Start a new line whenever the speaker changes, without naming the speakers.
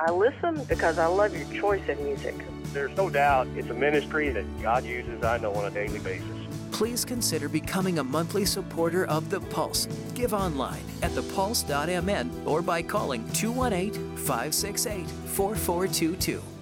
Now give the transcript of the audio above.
I listen because I love your choice in music.
There's no doubt it's a ministry that God uses, I know, on a daily basis.
Please consider becoming a monthly supporter of The Pulse. Give online at thepulse.mn or by calling 218-568-4422.